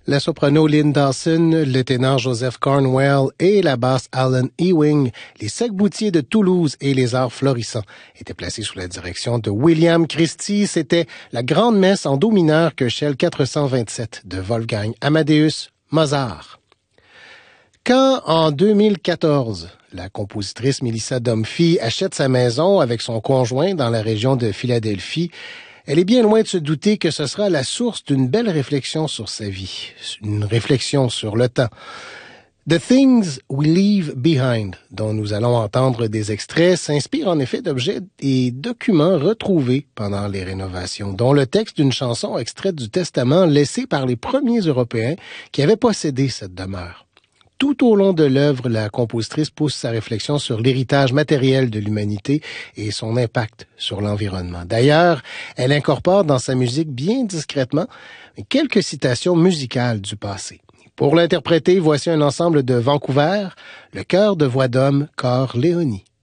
La soprano Lynn Dawson, le ténor Joseph Cornwell et la basse Alan Ewing, les Sac-Boutiers de Toulouse et les Arts florissants étaient placés sous la direction de William Christie. C'était la grande messe en do mineur que Shell 427 de Wolfgang Amadeus Mozart. Quand, en 2014, la compositrice Melissa Dunphy achète sa maison avec son conjoint dans la région de Philadelphie, elle est bien loin de se douter que ce sera la source d'une belle réflexion sur sa vie, une réflexion sur le temps. The Things We Leave Behind, dont nous allons entendre des extraits, s'inspire en effet d'objets et documents retrouvés pendant les rénovations, dont le texte d'une chanson extraite du Testament laissé par les premiers Européens qui avaient possédé cette demeure. Tout au long de l'œuvre, la compositrice pousse sa réflexion sur l'héritage matériel de l'humanité et son impact sur l'environnement. D'ailleurs, elle incorpore dans sa musique bien discrètement quelques citations musicales du passé. Pour l'interpréter, voici un ensemble de Vancouver, le chœur de voix d'homme Cor Léonie.